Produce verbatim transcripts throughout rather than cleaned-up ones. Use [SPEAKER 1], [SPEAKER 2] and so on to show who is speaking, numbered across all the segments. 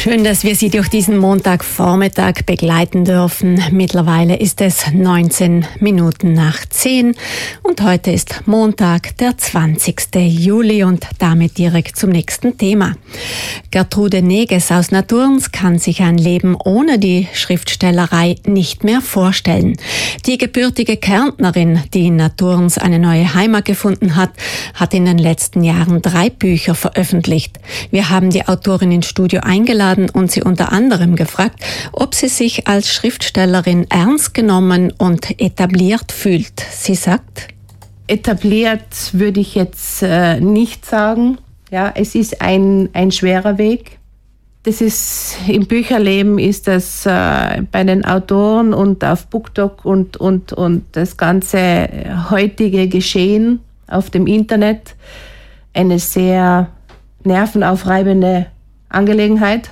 [SPEAKER 1] Schön, dass wir Sie durch diesen Montagvormittag begleiten dürfen. Mittlerweile ist es neunzehn Minuten nach zehn und heute ist Montag, der zwanzigsten Juli und damit direkt zum nächsten Thema. Gertrude Neges aus Naturns kann sich ein Leben ohne die Schriftstellerei nicht mehr vorstellen. Die gebürtige Kärntnerin, die in Naturns eine neue Heimat gefunden hat, hat in den letzten Jahren drei Bücher veröffentlicht. Wir haben die Autorin ins Studio eingeladen und sie unter anderem gefragt, ob sie sich als Schriftstellerin ernst genommen und etabliert fühlt. Sie sagt:
[SPEAKER 2] Etabliert würde ich jetzt äh, nicht sagen. Ja, es ist ein, ein schwerer Weg. Das ist, im Bücherleben ist das äh, bei den Autoren und auf BookTok und, und, und das ganze heutige Geschehen auf dem Internet eine sehr nervenaufreibende Angelegenheit,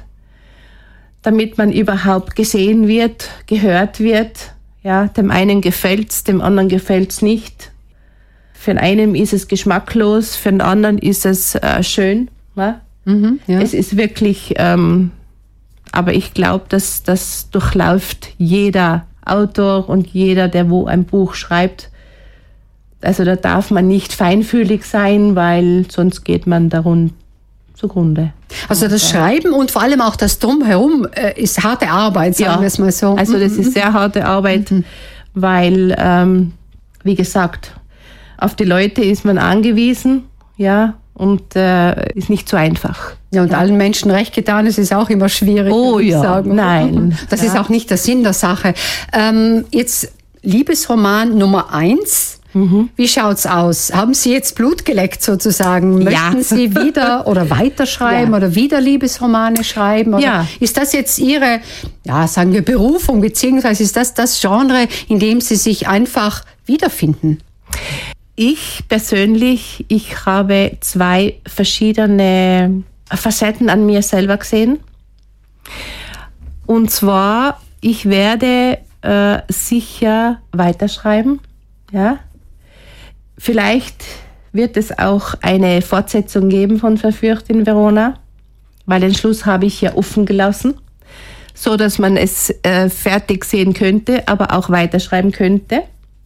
[SPEAKER 2] damit man überhaupt gesehen wird, gehört wird. Ja, dem einen gefällt's, dem anderen gefällt's nicht. Für den einen ist es geschmacklos, für den anderen ist es äh, schön. Ja? Mhm, ja. Es ist wirklich, ähm, aber ich glaube, dass das durchläuft jeder Autor und jeder, der wo ein Buch schreibt. Also da darf man nicht feinfühlig sein, weil sonst geht man darunter zugrunde.
[SPEAKER 3] Also das Schreiben und vor allem auch das Drumherum äh, ist harte Arbeit, sagen
[SPEAKER 2] ja,
[SPEAKER 3] wir es mal so.
[SPEAKER 2] Also das ist sehr harte Arbeit, mhm. weil, ähm, wie gesagt, auf die Leute ist man angewiesen, ja, und äh, ist nicht so einfach.
[SPEAKER 3] Ja, und ja. allen Menschen recht getan, es ist auch immer schwierig,
[SPEAKER 2] oh,
[SPEAKER 3] würde ich
[SPEAKER 2] ja.
[SPEAKER 3] sagen.
[SPEAKER 2] Nein.
[SPEAKER 3] Das
[SPEAKER 2] ja.
[SPEAKER 3] ist auch nicht der Sinn der Sache. Ähm, jetzt Liebesroman Nummer eins. Mhm. Wie schaut's aus? Haben Sie jetzt Blut geleckt sozusagen? Möchten
[SPEAKER 2] ja.
[SPEAKER 3] Sie wieder oder weiterschreiben ja. oder wieder Liebesromane schreiben? Oder
[SPEAKER 2] ja.
[SPEAKER 3] ist das jetzt Ihre, ja, sagen wir Berufung, beziehungsweise ist das das Genre, in dem Sie sich einfach wiederfinden?
[SPEAKER 2] Ich persönlich, ich habe zwei verschiedene Facetten an mir selber gesehen. Und zwar, ich werde äh, sicher weiterschreiben, ja. Vielleicht wird es auch eine Fortsetzung geben von Verführt in Verona, weil den Schluss habe ich ja offen gelassen, so dass man es äh, fertig sehen könnte, aber auch weiterschreiben könnte.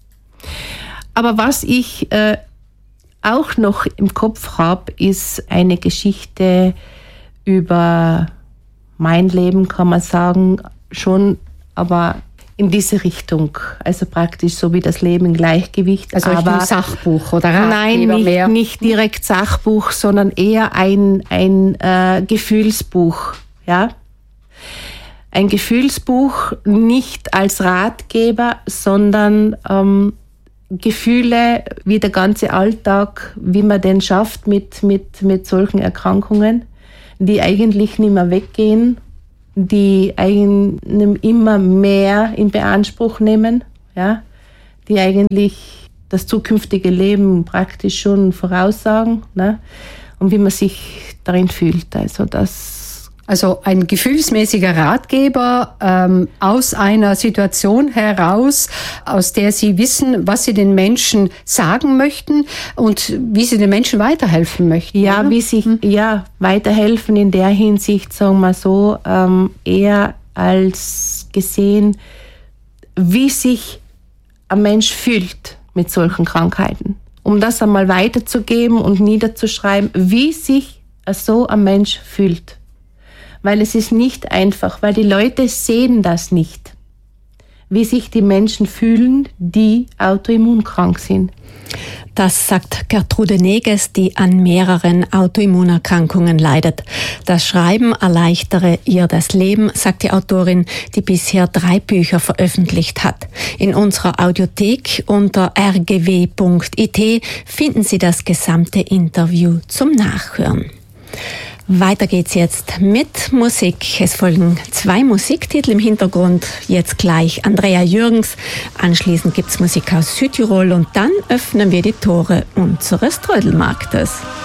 [SPEAKER 2] Aber was ich äh, auch noch im Kopf habe, ist eine Geschichte über mein Leben, kann man sagen, schon, aber in diese Richtung, also praktisch so wie das Leben im Gleichgewicht.
[SPEAKER 3] Also
[SPEAKER 2] aber
[SPEAKER 3] ein Sachbuch oder Ratgeber
[SPEAKER 2] nein, nicht,
[SPEAKER 3] mehr?
[SPEAKER 2] nicht direkt Sachbuch, sondern eher ein, ein äh, Gefühlsbuch. Ja? Ein Gefühlsbuch nicht als Ratgeber, sondern ähm, Gefühle, wie der ganze Alltag, wie man den schafft mit, mit, mit solchen Erkrankungen, die eigentlich nicht mehr weggehen, die eigentlich immer mehr in Beanspruch nehmen, ja, die eigentlich das zukünftige Leben praktisch schon voraussagen, ne, und wie man sich darin fühlt. Also das
[SPEAKER 3] Also ein gefühlsmäßiger Ratgeber ähm, aus einer Situation heraus, aus der Sie wissen, was Sie den Menschen sagen möchten und wie Sie den Menschen weiterhelfen möchten.
[SPEAKER 2] Ja,
[SPEAKER 3] oder?
[SPEAKER 2] wie sich hm. ja weiterhelfen in der Hinsicht, sagen wir so, ähm, eher als gesehen, wie sich ein Mensch fühlt mit solchen Krankheiten. Um das einmal weiterzugeben und niederzuschreiben, wie sich so ein Mensch fühlt. Weil es ist nicht einfach, weil die Leute sehen das nicht, wie sich die Menschen fühlen, die autoimmunkrank sind.
[SPEAKER 1] Das sagt Gertrude Neges, die an mehreren Autoimmunerkrankungen leidet. Das Schreiben erleichtere ihr das Leben, sagt die Autorin, die bisher drei Bücher veröffentlicht hat. In unserer Audiothek unter r g w punkt i t finden Sie das gesamte Interview zum Nachhören. Weiter geht's jetzt mit Musik. Es folgen zwei Musiktitel im Hintergrund. Jetzt gleich Andrea Jürgens. Anschließend gibt's Musik aus Südtirol und dann öffnen wir die Tore unseres Trödelmarktes.